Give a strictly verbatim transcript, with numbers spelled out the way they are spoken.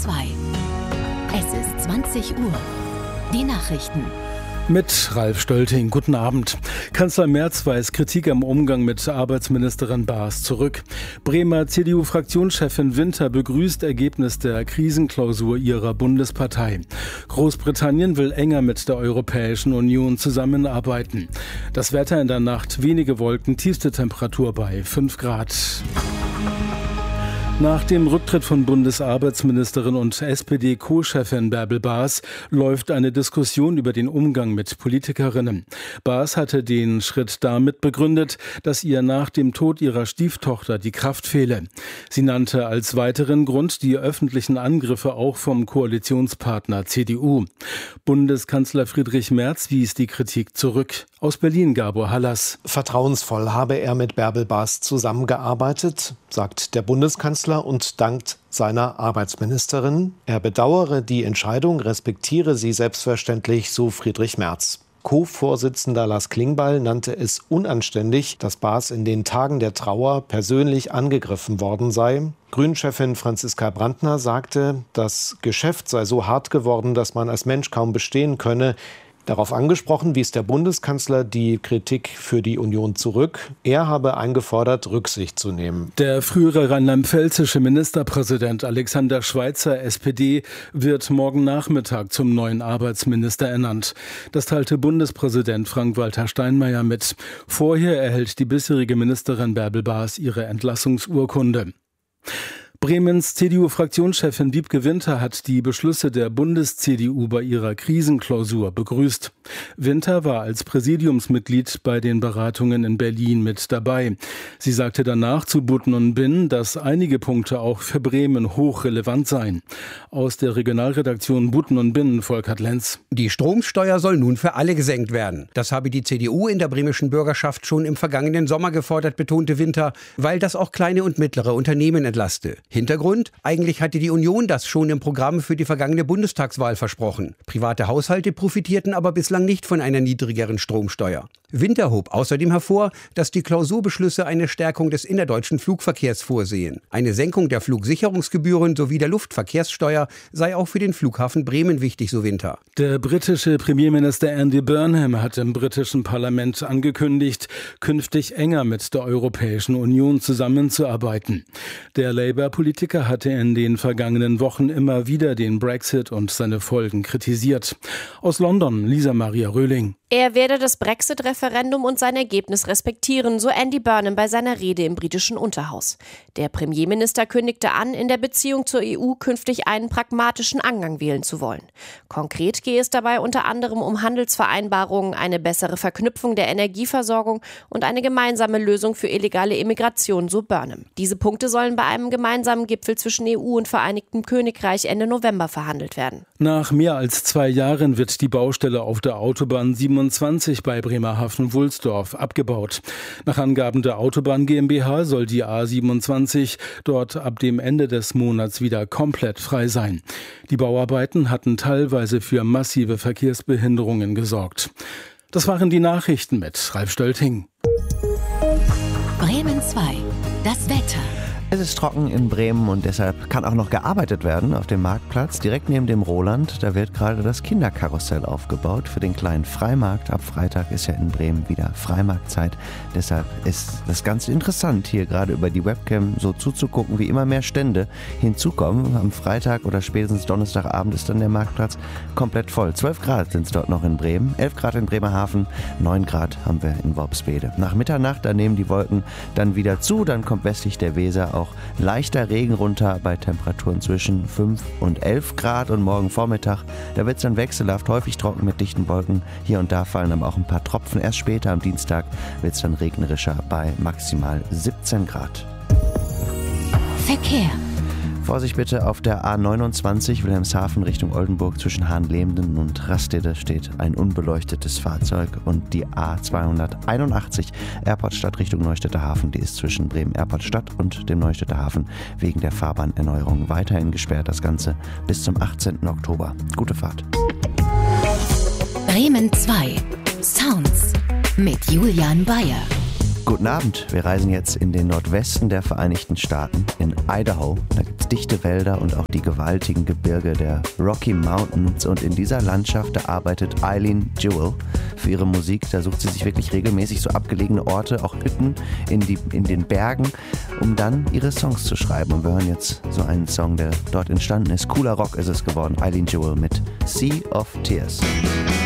zwei. Es ist zwanzig Uhr. Die Nachrichten. Mit Ralf Stölting. Guten Abend. Kanzler Merz weist Kritik am Umgang mit Arbeitsministerin Baas zurück. Bremer C D U-Fraktionschefin Winter begrüßt Ergebnis der Krisenklausur ihrer Bundespartei. Großbritannien will enger mit der Europäischen Union zusammenarbeiten. Das Wetter in der Nacht: wenige Wolken, tiefste Temperatur bei fünf Grad. Nach dem Rücktritt von Bundesarbeitsministerin und S P D-Co-Chefin Bärbel Baas läuft eine Diskussion über den Umgang mit Politikerinnen. Baas hatte den Schritt damit begründet, dass ihr nach dem Tod ihrer Stieftochter die Kraft fehle. Sie nannte als weiteren Grund die öffentlichen Angriffe auch vom Koalitionspartner C D U. Bundeskanzler Friedrich Merz wies die Kritik zurück. Aus Berlin Gabor Hallas. Vertrauensvoll habe er mit Bärbel Baas zusammengearbeitet, sagt der Bundeskanzler und dankt seiner Arbeitsministerin. Er bedauere die Entscheidung, respektiere sie selbstverständlich, so Friedrich Merz. Co-Vorsitzender Lars Klingbeil nannte es unanständig, dass Baas in den Tagen der Trauer persönlich angegriffen worden sei. Grünen-Chefin Franziska Brandner sagte, das Geschäft sei so hart geworden, dass man als Mensch kaum bestehen könne. Darauf angesprochen wies der Bundeskanzler die Kritik für die Union zurück. Er habe eingefordert, Rücksicht zu nehmen. Der frühere rheinland-pfälzische Ministerpräsident Alexander Schweitzer, S P D, wird morgen Nachmittag zum neuen Arbeitsminister ernannt. Das teilte Bundespräsident Frank-Walter Steinmeier mit. Vorher erhält die bisherige Ministerin Bärbel Baas ihre Entlassungsurkunde. Bremens C D U-Fraktionschefin Wiebke Winter hat die Beschlüsse der Bundes-C D U bei ihrer Krisenklausur begrüßt. Winter war als Präsidiumsmitglied bei den Beratungen in Berlin mit dabei. Sie sagte danach zu Button und Binn, dass einige Punkte auch für Bremen hochrelevant seien. Aus der Regionalredaktion Button und Binn, Volkert Lenz. Die Stromsteuer soll nun für alle gesenkt werden. Das habe die C D U in der bremischen Bürgerschaft schon im vergangenen Sommer gefordert, betonte Winter, weil das auch kleine und mittlere Unternehmen entlaste. Hintergrund? Eigentlich hatte die Union das schon im Programm für die vergangene Bundestagswahl versprochen. Private Haushalte profitierten aber bislang nicht von einer niedrigeren Stromsteuer. Winter hob außerdem hervor, dass die Klausurbeschlüsse eine Stärkung des innerdeutschen Flugverkehrs vorsehen. Eine Senkung der Flugsicherungsgebühren sowie der Luftverkehrssteuer sei auch für den Flughafen Bremen wichtig, so Winter. Der britische Premierminister Andy Burnham hat im britischen Parlament angekündigt, künftig enger mit der Europäischen Union zusammenzuarbeiten. Der Labour-Politiker hatte in den vergangenen Wochen immer wieder den Brexit und seine Folgen kritisiert. Aus London, Lisa Maria Röhling. Er werde das Brexit-Referendum und sein Ergebnis respektieren, so Andy Burnham bei seiner Rede im britischen Unterhaus. Der Premierminister kündigte an, in der Beziehung zur E U künftig einen pragmatischen Angang wählen zu wollen. Konkret gehe es dabei unter anderem um Handelsvereinbarungen, eine bessere Verknüpfung der Energieversorgung und eine gemeinsame Lösung für illegale Immigration, so Burnham. Diese Punkte sollen bei einem gemeinsamen Gipfel zwischen E U und Vereinigtem Königreich Ende November verhandelt werden. Nach mehr als zwei Jahren wird die Baustelle auf der Autobahn siebenundzwanzig bei Bremerhaven-Wulsdorf abgebaut. Nach Angaben der Autobahn GmbH soll die A siebenundzwanzig dort ab dem Ende des Monats wieder komplett frei sein. Die Bauarbeiten hatten teilweise für massive Verkehrsbehinderungen gesorgt. Das waren die Nachrichten mit Ralf Stölting. Bremen zwei. Das Wetter. Es ist trocken in Bremen und deshalb kann auch noch gearbeitet werden auf dem Marktplatz. Direkt neben dem Roland, da wird gerade das Kinderkarussell aufgebaut für den kleinen Freimarkt. Ab Freitag ist ja in Bremen wieder Freimarktzeit. Deshalb ist das ganz interessant, hier gerade über die Webcam so zuzugucken, wie immer mehr Stände hinzukommen. Am Freitag oder spätestens Donnerstagabend ist dann der Marktplatz komplett voll. zwölf Grad sind es dort noch in Bremen, elf Grad in Bremerhaven, neun Grad haben wir in Worpswede. Nach Mitternacht, da nehmen die Wolken dann wieder zu, dann kommt westlich der Weser auch leichter Regen runter bei Temperaturen zwischen fünf und elf Grad und morgen Vormittag, da wird es dann wechselhaft, häufig trocken mit dichten Wolken. Hier und da fallen aber auch ein paar Tropfen. Erst später am Dienstag wird es dann regnerischer bei maximal siebzehn Grad. Verkehr. Vorsicht bitte auf der A neunundzwanzig Wilhelmshaven Richtung Oldenburg zwischen Hahnlehmden und Rastede steht ein unbeleuchtetes Fahrzeug und die A zweihunderteinundachtzig Erportstadt Richtung Neustädter Hafen, die ist zwischen Bremen-Erportstadt und dem Neustädter Hafen wegen der Fahrbahnerneuerung weiterhin gesperrt. Das Ganze bis zum achtzehnten Oktober. Gute Fahrt. Bremen zwei. Sounds mit Julian Bayer. Guten Abend, wir reisen jetzt in den Nordwesten der Vereinigten Staaten, in Idaho. Da gibt es dichte Wälder und auch die gewaltigen Gebirge der Rocky Mountains. Und in dieser Landschaft, da arbeitet Eileen Jewell für ihre Musik. Da sucht sie sich wirklich regelmäßig so abgelegene Orte, auch Hütten in, die, in den Bergen, um dann ihre Songs zu schreiben. Und wir hören jetzt so einen Song, der dort entstanden ist. Cooler Rock ist es geworden. Eileen Jewell mit Sea of Tears.